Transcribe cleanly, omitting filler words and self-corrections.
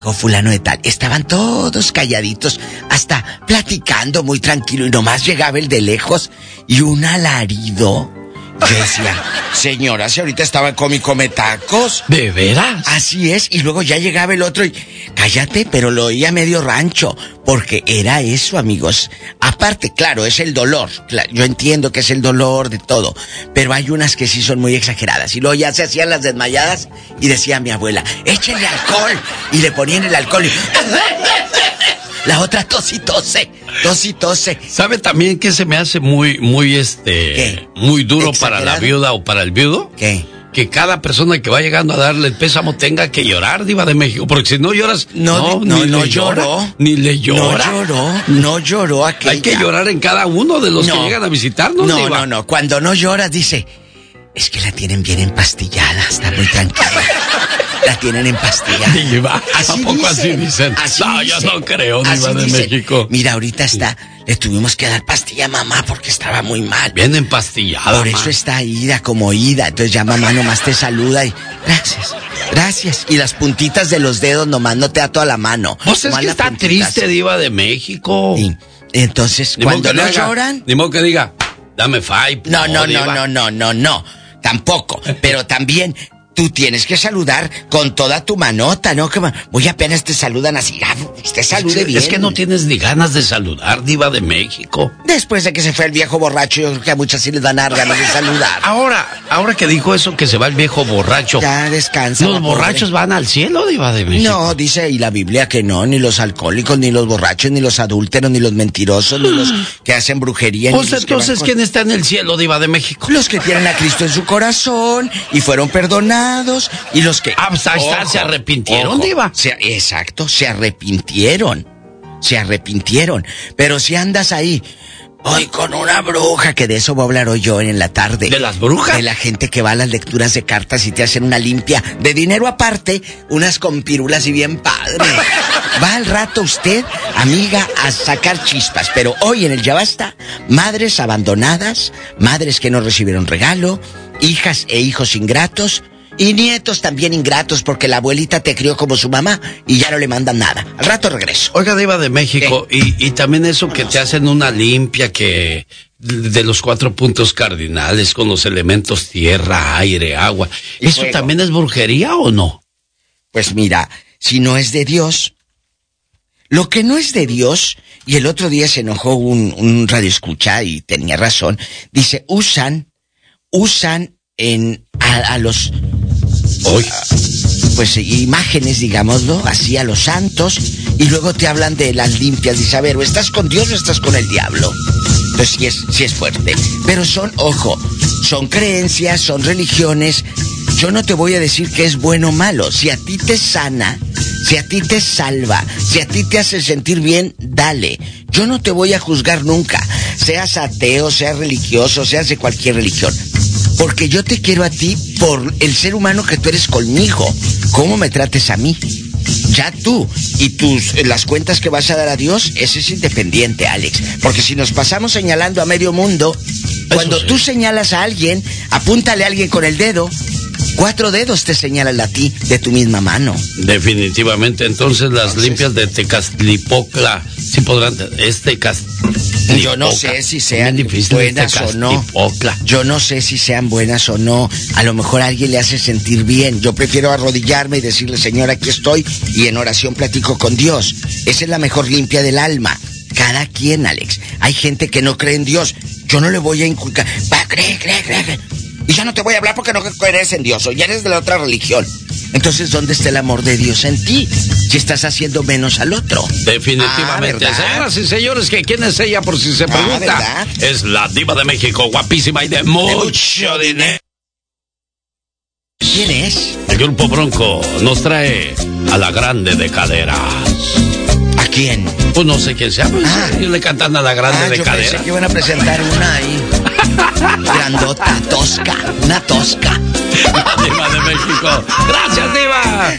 con fulano de tal. Estaban todos calladitos, hasta platicando muy tranquilo, y nomás llegaba el de lejos y un alarido. Yo decía, señora, si ahorita estaba come tacos. ¿De veras? Así es, y luego ya llegaba el otro y... Cállate, pero lo oía medio rancho, porque era eso, amigos. Aparte, claro, es el dolor. Yo entiendo que es el dolor de todo, pero hay unas que sí son muy exageradas. Y luego ya se hacían las desmayadas y decía mi abuela, échenle alcohol. Y le ponían el alcohol y... La otra tos y tose. ¿Sabe también que se me hace muy ¿Qué? muy duro ¿Exagerado? para la viuda o para el viudo? ¿Qué? Que cada persona que va llegando a darle el pésamo tenga que llorar, diva de México, porque si no lloras, No lloró. Ni le llora. No lloró aquella. Hay que llorar en cada uno de los que llegan a visitarnos, diva. No. Cuando no lloras, dice, es que la tienen bien empastillada, está muy tranquila. La tienen empastillada. Diva, Así ¿a poco dicen, así dicen? No, yo no creo, diva así de dicen. México. Mira, ahorita le tuvimos que dar pastilla a mamá porque estaba muy mal. Bien empastillada. Por eso está ida como ida. Entonces ya mamá nomás te saluda y... Gracias. Y las puntitas de los dedos nomás no te da toda la mano. Pues es que está triste, diva de México. Sí. Entonces, cuando no lloran... Ni modo que diga, dame five. No. Tampoco. Pero también... Tú tienes que saludar con toda tu manota, ¿no? Que muy apenas te saludan así. Usted salude bien. Es que no tienes ni ganas de saludar, diva de México. Después de que se fue el viejo borracho, yo creo que a muchas sí les dan ganas de saludar. Ahora que dijo eso, que se va el viejo borracho. Ya descansa. ¿Los borrachos van al cielo, diva de México? No, dice y la Biblia que no, ni los alcohólicos, ni los borrachos, ni los adúlteros, ni los mentirosos, ni los que hacen brujería. Pues entonces, ¿quién está en el cielo, diva de México? Los que tienen a Cristo en su corazón y fueron perdonados. Y los que... se arrepintieron, diva. Exacto, se arrepintieron. Pero si andas ahí... Hoy con una bruja, que de eso voy a hablar hoy yo en la tarde. ¿De las brujas? De la gente que va a las lecturas de cartas y te hacen una limpia de dinero aparte, unas con pirulas y bien padre. Va al rato usted, amiga, a sacar chispas. Pero hoy en el Ya Basta, madres abandonadas, madres que no recibieron regalo, hijas e hijos ingratos, y nietos también ingratos porque la abuelita te crió como su mamá y ya no le mandan nada. Al rato regreso. Oiga, diva de México, y también eso que te hacen una limpia que de los 4 puntos cardinales con los elementos tierra, aire, agua. ¿Eso fuego también es brujería o no? Pues mira, si no es de Dios, lo que no es de Dios, y el otro día se enojó un radioescucha y tenía razón, dice, usan a los... pues imágenes, digámoslo, así a los santos, y luego te hablan de las limpias, dice, a ver, o estás con Dios o estás con el diablo. Entonces sí es fuerte. Pero son creencias, son religiones. Yo no te voy a decir que es bueno o malo. Si a ti te sana, si a ti te salva, si a ti te hace sentir bien, dale. Yo no te voy a juzgar nunca, seas ateo, seas religioso, seas de cualquier religión. Porque yo te quiero a ti por el ser humano que tú eres conmigo. ¿Cómo me trates a mí? Ya tú y las cuentas que vas a dar a Dios, ese es independiente, Alex. Porque si nos pasamos señalando a medio mundo, cuando tú señalas a alguien, apúntale a alguien con el dedo, 4 dedos te señalan a ti de tu misma mano. Definitivamente, entonces las limpias de Tecaztlipocla, sí podrán, yo no sé si sean buenas o no. Yo no sé si sean buenas o no. A lo mejor a alguien le hace sentir bien. Yo prefiero arrodillarme y decirle, Señor, aquí estoy, y en oración platico con Dios. Esa es la mejor limpia del alma. Cada quien, Alex. Hay gente que no cree en Dios. Yo no le voy a inculcar. Cree. Y ya no te voy a hablar porque no crees en Dios, o ya eres de la otra religión. Entonces, ¿dónde está el amor de Dios en ti? Si estás haciendo menos al otro. Definitivamente. Señoras y señores, que ¿quién es ella por si se pregunta? ¿Verdad? Es la diva de México, guapísima y de mucho dinero. ¿Quién es? El Grupo Bronco nos trae a la grande de caderas. ¿A quién? Pues no sé quién se llama. Ellos le cantan a la grande de yo caderas. Pensé que iban a presentar una ahí. Grandota, tosca, una tosca. La diva de México. Gracias, diva.